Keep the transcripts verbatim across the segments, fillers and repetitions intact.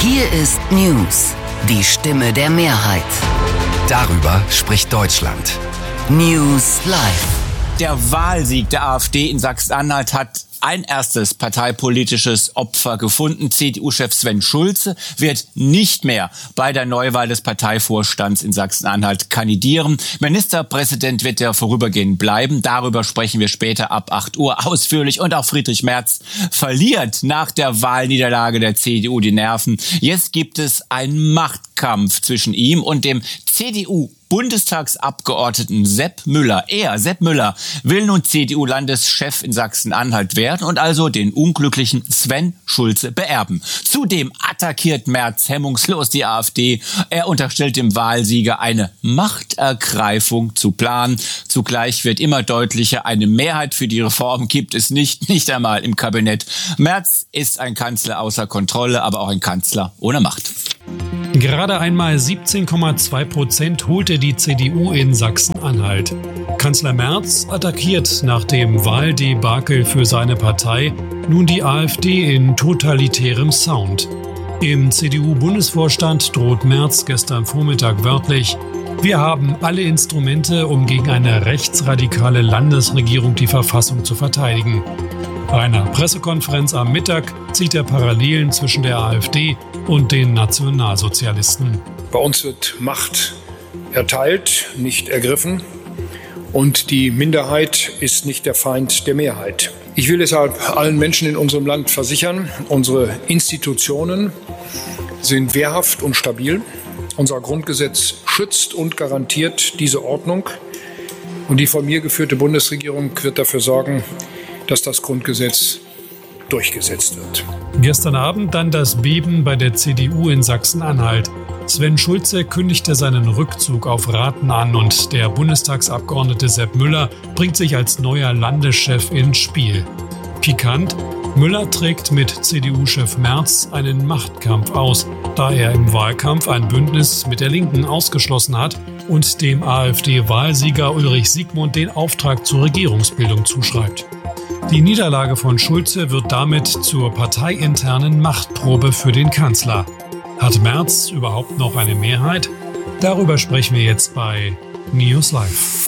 Hier ist News, die Stimme der Mehrheit. Darüber spricht Deutschland. News Live. Der Wahlsieg der AfD in Sachsen-Anhalt hat ein erstes parteipolitisches Opfer gefunden. C D U-Chef Sven Schulze wird nicht mehr bei der Neuwahl des Parteivorstands in Sachsen-Anhalt kandidieren. Ministerpräsident wird er vorübergehend bleiben. Darüber sprechen wir später ab acht Uhr ausführlich. Und auch Friedrich Merz verliert nach der Wahlniederlage der C D U die Nerven. Jetzt gibt es einen Machtkampf zwischen ihm und dem C D U Bundestagsabgeordneten Sepp Müller. Er, Sepp Müller, will nun C D U-Landeschef in Sachsen-Anhalt werden und also den unglücklichen Sven Schulze beerben. Zudem attackiert Merz hemmungslos die AfD. Er unterstellt dem Wahlsieger eine Machtergreifung zu planen. Zugleich wird immer deutlicher, eine Mehrheit für die Reform gibt es nicht, nicht einmal im Kabinett. Merz ist ein Kanzler außer Kontrolle, aber auch ein Kanzler ohne Macht. Gerade einmal siebzehn Komma zwei Prozent holte die C D U in Sachsen-Anhalt. Kanzler Merz attackiert nach dem Wahldebakel für seine Partei nun die AfD in totalitärem Sound. Im C D U-Bundesvorstand droht Merz gestern Vormittag wörtlich: Wir haben alle Instrumente, um gegen eine rechtsradikale Landesregierung die Verfassung zu verteidigen. Bei einer Pressekonferenz am Mittag zieht er Parallelen zwischen der AfD und den Nationalsozialisten. Bei uns wird Macht erteilt, nicht ergriffen. Und die Minderheit ist nicht der Feind der Mehrheit. Ich will deshalb allen Menschen in unserem Land versichern, unsere Institutionen sind wehrhaft und stabil. Unser Grundgesetz schützt und garantiert diese Ordnung. Und die von mir geführte Bundesregierung wird dafür sorgen, dass das Grundgesetz durchgesetzt wird. Gestern Abend dann das Beben bei der C D U in Sachsen-Anhalt. Sven Schulze kündigte seinen Rückzug auf Raten an und der Bundestagsabgeordnete Sepp Müller bringt sich als neuer Landeschef ins Spiel. Pikant: Müller trägt mit C D U-Chef Merz einen Machtkampf aus, da er im Wahlkampf ein Bündnis mit der Linken ausgeschlossen hat und dem AfD-Wahlsieger Ulrich Siegmund den Auftrag zur Regierungsbildung zuschreibt. Die Niederlage von Schulze wird damit zur parteiinternen Machtprobe für den Kanzler. Hat Merz überhaupt noch eine Mehrheit? Darüber sprechen wir jetzt bei News Live.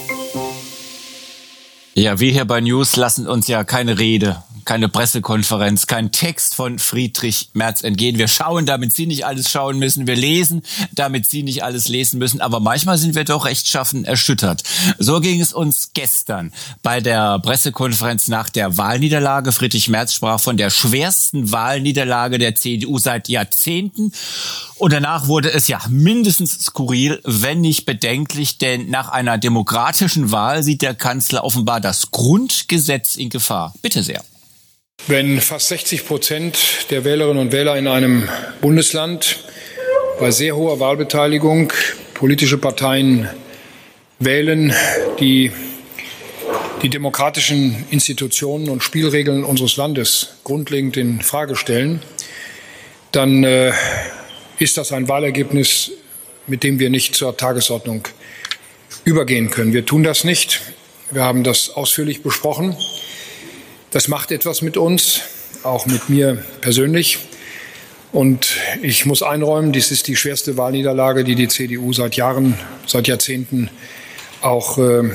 Ja, wir hier bei News lassen uns ja keine Rede, keine Pressekonferenz, kein Text von Friedrich Merz entgehen. Wir schauen, damit Sie nicht alles schauen müssen. Wir lesen, damit Sie nicht alles lesen müssen. Aber manchmal sind wir doch rechtschaffen erschüttert. So ging es uns gestern bei der Pressekonferenz nach der Wahlniederlage. Friedrich Merz sprach von der schwersten Wahlniederlage der C D U seit Jahrzehnten. Und danach wurde es ja mindestens skurril, wenn nicht bedenklich. Denn nach einer demokratischen Wahl sieht der Kanzler offenbar das Grundgesetz in Gefahr. Bitte sehr. Wenn fast sechzig Prozent der Wählerinnen und Wähler in einem Bundesland bei sehr hoher Wahlbeteiligung politische Parteien wählen, die die demokratischen Institutionen und Spielregeln unseres Landes grundlegend in Frage stellen, dann äh, ist das ein Wahlergebnis, mit dem wir nicht zur Tagesordnung übergehen können. Wir tun das nicht. Wir haben das ausführlich besprochen. Das macht etwas mit uns, auch mit mir persönlich. Und ich muss einräumen, dies ist die schwerste Wahlniederlage, die die C D U seit Jahren, seit Jahrzehnten auch äh,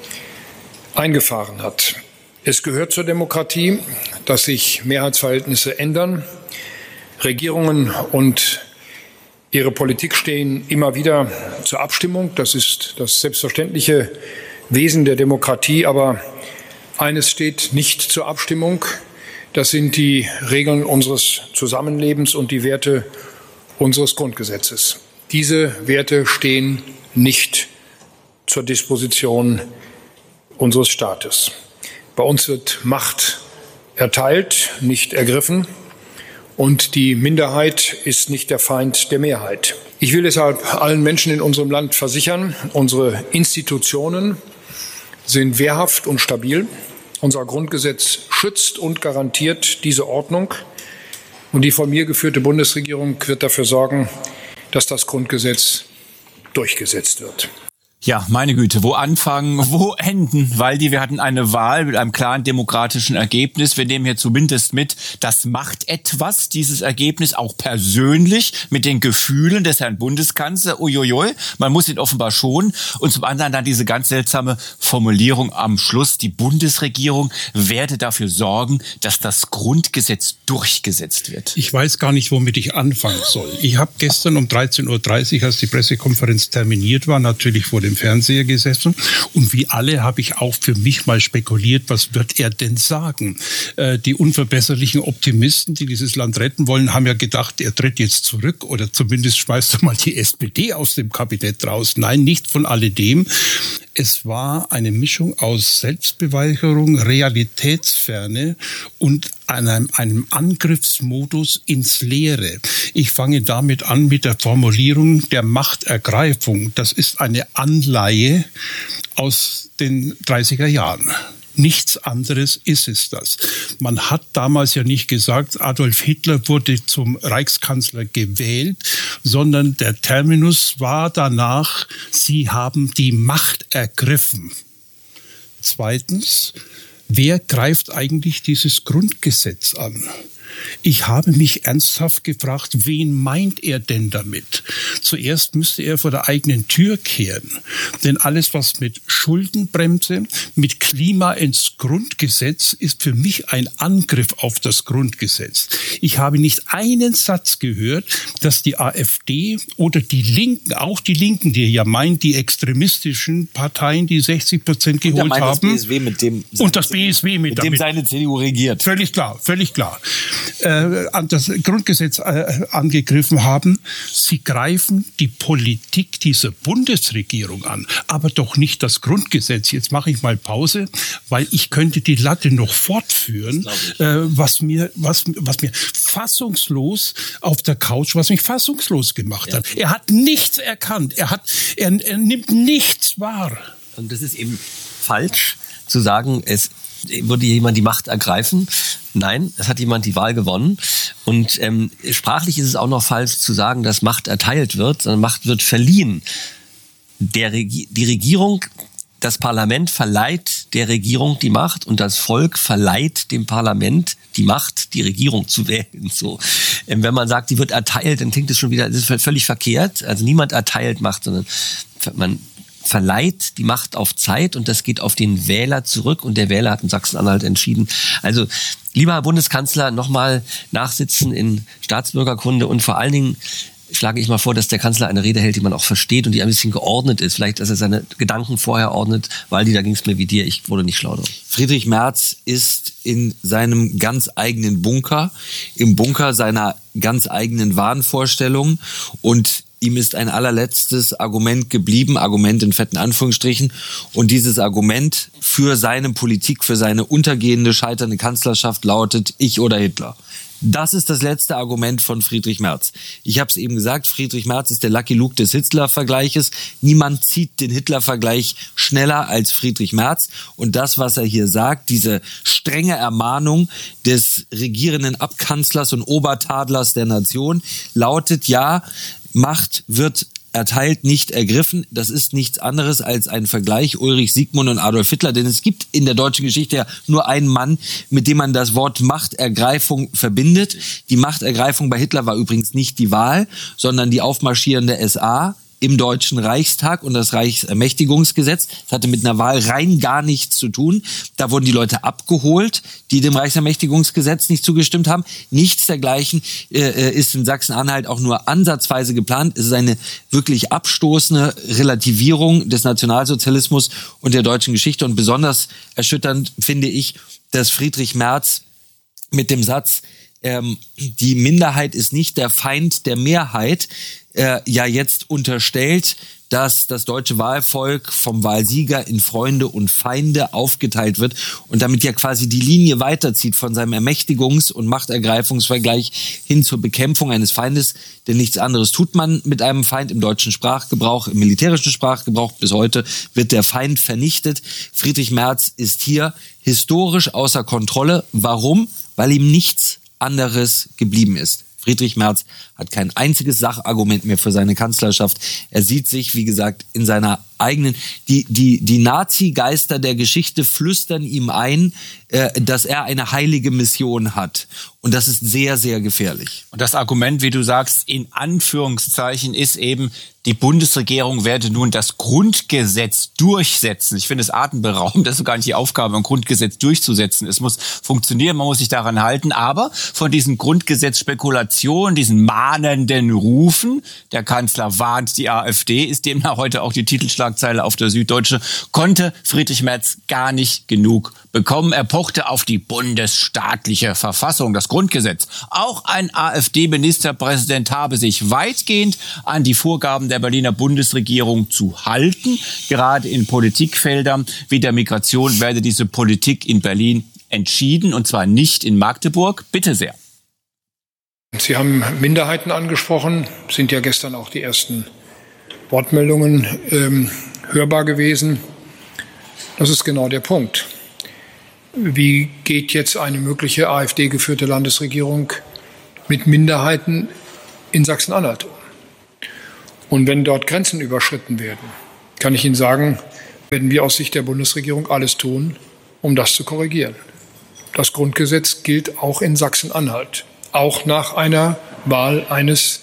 eingefahren hat. Es gehört zur Demokratie, dass sich Mehrheitsverhältnisse ändern. Regierungen und ihre Politik stehen immer wieder zur Abstimmung. Das ist das selbstverständliche Wesen der Demokratie. Aber eines steht nicht zur Abstimmung. Das sind die Regeln unseres Zusammenlebens und die Werte unseres Grundgesetzes. Diese Werte stehen nicht zur Disposition unseres Staates. Bei uns wird Macht erteilt, nicht ergriffen. Und die Minderheit ist nicht der Feind der Mehrheit. Ich will deshalb allen Menschen in unserem Land versichern, unsere Institutionen sind wehrhaft und stabil. Unser Grundgesetz schützt und garantiert diese Ordnung. Und die von mir geführte Bundesregierung wird dafür sorgen, dass das Grundgesetz durchgesetzt wird. Ja, meine Güte, wo anfangen, wo enden? Waldi, wir hatten eine Wahl mit einem klaren demokratischen Ergebnis. Wir nehmen hier zumindest mit, das macht etwas, dieses Ergebnis, auch persönlich mit den Gefühlen des Herrn Bundeskanzlers. Uiuiui, man muss ihn offenbar schonen. Und zum anderen dann diese ganz seltsame Formulierung am Schluss, die Bundesregierung werde dafür sorgen, dass das Grundgesetz durchgesetzt wird. Ich weiß gar nicht, womit ich anfangen soll. Ich habe gestern um dreizehn Uhr dreißig, als die Pressekonferenz terminiert war, natürlich vor dem Fernseher gesessen und wie alle habe ich auch für mich mal spekuliert, was wird er denn sagen? Äh, die unverbesserlichen Optimisten, die dieses Land retten wollen, haben ja gedacht, er tritt jetzt zurück oder zumindest schmeißt er mal die S P D aus dem Kabinett raus. Nein, nicht von alledem. Es war eine Mischung aus Selbstbeweigerung, Realitätsferne und einem, einem Angriffsmodus ins Leere. Ich fange damit an mit der Formulierung der Machtergreifung. Das ist eine Anleihe aus den dreißiger Jahren. Nichts anderes ist es das. Man hat damals ja nicht gesagt, Adolf Hitler wurde zum Reichskanzler gewählt, sondern der Terminus war danach, Sie haben die Macht ergriffen. Zweitens, wer greift eigentlich dieses Grundgesetz an? Ich habe mich ernsthaft gefragt, wen meint er denn damit? Zuerst müsste er vor der eigenen Tür kehren. Denn alles, was mit Schuldenbremse, mit Klima ins Grundgesetz, ist für mich ein Angriff auf das Grundgesetz. Ich habe nicht einen Satz gehört, dass die AfD oder die Linken, auch die Linken, die ja meint, die extremistischen Parteien, die sechzig Prozent geholt und haben. Das B S W mit dem und das B S W mit, mit dem seine C D U regiert. Völlig klar, völlig klar. Äh, das Grundgesetz äh, angegriffen haben. Sie greifen die Politik dieser Bundesregierung an, aber doch nicht das Grundgesetz. Jetzt mache ich mal Pause, weil ich könnte die Latte noch fortführen, äh, was mir, was, was mir fassungslos auf der Couch, was mich fassungslos gemacht ja. hat. Er hat nichts erkannt. Er hat, er, er nimmt nichts wahr. Und das ist eben falsch zu sagen, es würde jemand die Macht ergreifen. Nein, es hat jemand die Wahl gewonnen. Und ähm, sprachlich ist es auch noch falsch zu sagen, dass Macht erteilt wird, sondern Macht wird verliehen. Der Regi- die Regierung, das Parlament verleiht der Regierung die Macht und das Volk verleiht dem Parlament die Macht, die Regierung zu wählen. So, ähm, wenn man sagt, die wird erteilt, dann klingt das schon wieder, das ist völlig verkehrt. Also niemand erteilt Macht, sondern man verleiht die Macht auf Zeit und das geht auf den Wähler zurück und der Wähler hat in Sachsen-Anhalt entschieden. Also, lieber Herr Bundeskanzler, nochmal nachsitzen in Staatsbürgerkunde und vor allen Dingen schlage ich mal vor, dass der Kanzler eine Rede hält, die man auch versteht und die ein bisschen geordnet ist. Vielleicht, dass er seine Gedanken vorher ordnet, weil die, da ging es mir wie dir, ich wurde nicht schlau. Friedrich Merz ist in seinem ganz eigenen Bunker, im Bunker seiner ganz eigenen Wahnvorstellungen und ihm ist ein allerletztes Argument geblieben, Argument in fetten Anführungsstrichen. Und dieses Argument für seine Politik, für seine untergehende, scheiternde Kanzlerschaft lautet ich oder Hitler. Das ist das letzte Argument von Friedrich Merz. Ich habe es eben gesagt, Friedrich Merz ist der Lucky Luke des Hitler-Vergleiches. Niemand zieht den Hitler-Vergleich schneller als Friedrich Merz. Und das, was er hier sagt, diese strenge Ermahnung des regierenden Abkanzlers und Obertadlers der Nation, lautet ja, Macht wird erteilt, nicht ergriffen. Das ist nichts anderes als ein Vergleich Ulrich Siegmund und Adolf Hitler. Denn es gibt in der deutschen Geschichte ja nur einen Mann, mit dem man das Wort Machtergreifung verbindet. Die Machtergreifung bei Hitler war übrigens nicht die Wahl, sondern die aufmarschierende S A im Deutschen Reichstag und das Reichsermächtigungsgesetz. Das hatte mit einer Wahl rein gar nichts zu tun. Da wurden die Leute abgeholt, die dem Reichsermächtigungsgesetz nicht zugestimmt haben. Nichts dergleichen äh, ist in Sachsen-Anhalt auch nur ansatzweise geplant. Es ist eine wirklich abstoßende Relativierung des Nationalsozialismus und der deutschen Geschichte. Und besonders erschütternd finde ich, dass Friedrich Merz mit dem Satz, ähm, die Minderheit ist nicht der Feind der Mehrheit, äh, ja jetzt unterstellt, dass das deutsche Wahlvolk vom Wahlsieger in Freunde und Feinde aufgeteilt wird und damit ja quasi die Linie weiterzieht von seinem Ermächtigungs- und Machtergreifungsvergleich hin zur Bekämpfung eines Feindes. Denn nichts anderes tut man mit einem Feind im deutschen Sprachgebrauch, im militärischen Sprachgebrauch. Bis heute wird der Feind vernichtet. Friedrich Merz ist hier historisch außer Kontrolle. Warum? Weil ihm nichts anderes geblieben ist. Friedrich Merz hat kein einziges Sachargument mehr für seine Kanzlerschaft. Er sieht sich, wie gesagt, in seiner eigenen, die, die, die Nazi-Geister der Geschichte flüstern ihm ein, äh, dass er eine heilige Mission hat. Und das ist sehr, sehr gefährlich. Und das Argument, wie du sagst, in Anführungszeichen ist eben, die Bundesregierung werde nun das Grundgesetz durchsetzen. Ich finde es atemberaubend, das ist gar nicht die Aufgabe, ein Grundgesetz durchzusetzen. Es muss funktionieren, man muss sich daran halten. Aber von diesen Grundgesetzspekulationen, diesen mahnenden Rufen, der Kanzler warnt die AfD, ist demnach heute auch die Titelschlagzeile auf der Süddeutsche, konnte Friedrich Merz gar nicht genug bekommen. Er pochte auf die bundesstaatliche Verfassung, das Grundgesetz. Auch ein AfD-Ministerpräsident habe sich weitgehend an die Vorgaben der Berliner Bundesregierung zu halten. Gerade in Politikfeldern wie der Migration werde diese Politik in Berlin entschieden, und zwar nicht in Magdeburg. Bitte sehr. Sie haben Minderheiten angesprochen, sind ja gestern auch die ersten Wortmeldungen ähm, hörbar gewesen. Das ist genau der Punkt. Wie geht jetzt eine mögliche AfD-geführte Landesregierung mit Minderheiten in Sachsen-Anhalt um? Und wenn dort Grenzen überschritten werden, kann ich Ihnen sagen, werden wir aus Sicht der Bundesregierung alles tun, um das zu korrigieren. Das Grundgesetz gilt auch in Sachsen-Anhalt, auch nach einer Wahl eines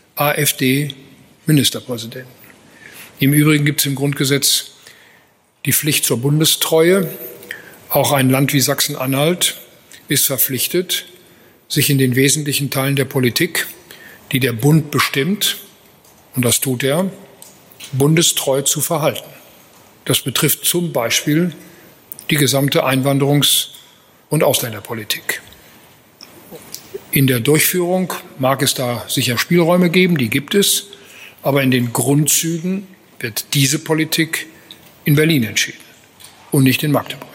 AfD-Ministerpräsidenten. Im Übrigen gibt es im Grundgesetz die Pflicht zur Bundestreue. Auch ein Land wie Sachsen-Anhalt ist verpflichtet, sich in den wesentlichen Teilen der Politik, die der Bund bestimmt, und das tut er, bundestreu zu verhalten. Das betrifft zum Beispiel die gesamte Einwanderungs- und Ausländerpolitik. In der Durchführung mag es da sicher Spielräume geben, die gibt es, aber in den Grundzügen wird diese Politik in Berlin entschieden und nicht in Magdeburg.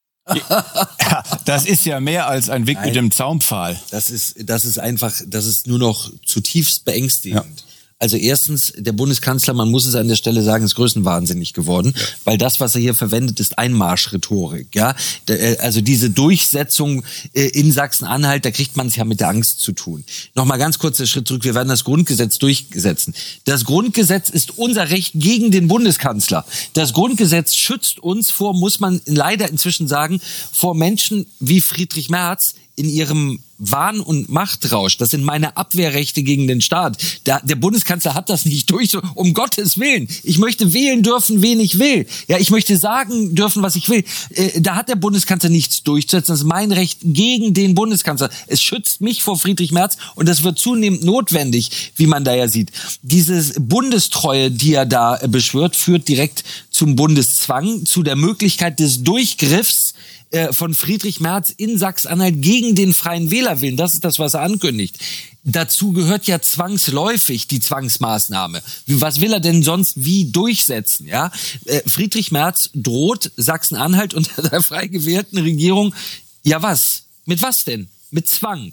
Ja, das ist ja mehr als ein Wick mit dem Zaunpfahl. Das ist, das ist einfach, das ist nur noch zutiefst beängstigend. Ja. Also erstens, der Bundeskanzler, man muss es an der Stelle sagen, ist größenwahnsinnig geworden, ja. Weil das, was er hier verwendet, ist Einmarschrhetorik. Ja? Also diese Durchsetzung in Sachsen-Anhalt, da kriegt man es ja mit der Angst zu tun. Nochmal ganz kurz der Schritt zurück, wir werden das Grundgesetz durchsetzen. Das Grundgesetz ist unser Recht gegen den Bundeskanzler. Das Grundgesetz schützt uns vor, muss man leider inzwischen sagen, vor Menschen wie Friedrich Merz in ihrem Wahn- und Machtrausch. Das sind meine Abwehrrechte gegen den Staat. Der, der Bundeskanzler hat das nicht durch, so, um Gottes Willen. Ich möchte wählen dürfen, wen ich will. Ja, ich möchte sagen dürfen, was ich will. Äh, da hat der Bundeskanzler nichts durchzusetzen. Das ist mein Recht gegen den Bundeskanzler. Es schützt mich vor Friedrich Merz und das wird zunehmend notwendig, wie man da ja sieht. Diese Bundestreue, die er da beschwört, führt direkt zum Bundeszwang, zu der Möglichkeit des Durchgriffs von Friedrich Merz in Sachsen-Anhalt gegen den freien Wählerwillen. Das ist das, was er ankündigt. Dazu gehört ja zwangsläufig die Zwangsmaßnahme. Was will er denn sonst wie durchsetzen? Ja, Friedrich Merz droht Sachsen-Anhalt unter der frei gewählten Regierung. Ja, was? Mit was denn? Mit Zwang.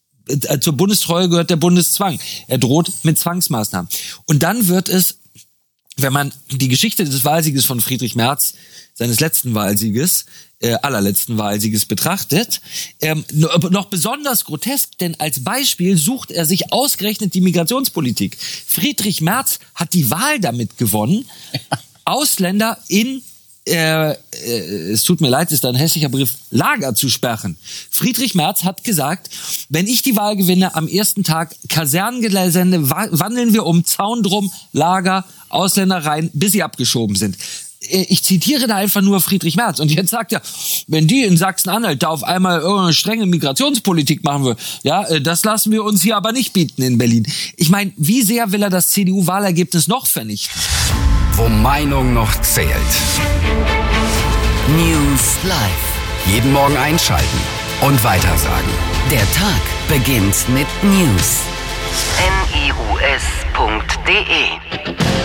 Zur Bundestreue gehört der Bundeszwang. Er droht mit Zwangsmaßnahmen. Und dann wird es, wenn man die Geschichte des Wahlsieges von Friedrich Merz, seines letzten Wahlsieges, äh, allerletzten Wahlsieges betrachtet, ähm, noch besonders grotesk, denn als Beispiel sucht er sich ausgerechnet die Migrationspolitik. Friedrich Merz hat die Wahl damit gewonnen, Ausländer in Äh, äh, es tut mir leid, ist da ein hässlicher Begriff, Lager zu sperren. Friedrich Merz hat gesagt, wenn ich die Wahl gewinne, am ersten Tag Kasernengelände wandeln wir um, Zaun drum, Lager, Ausländer rein, bis sie abgeschoben sind. Ich zitiere da einfach nur Friedrich Merz. Und jetzt sagt er, wenn die in Sachsen-Anhalt da auf einmal irgendeine strenge Migrationspolitik machen will, ja, das lassen wir uns hier aber nicht bieten in Berlin. Ich meine, wie sehr will er das C D U-Wahlergebnis noch vernichten? Wo Meinung noch zählt. News Live. Jeden Morgen einschalten und weitersagen. Der Tag beginnt mit News. N I U S punkt D E